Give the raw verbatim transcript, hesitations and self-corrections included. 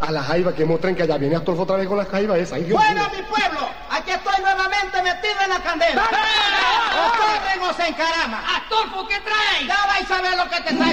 A la jaiba, que muestren que allá viene Astolfo otra vez con las jaibas esas. Bueno, mi pueblo, aquí estoy nuevamente metido en la candela. O corren o se encaraman. Astolfo, ¿qué traes? Ya vais a ver lo que te trae.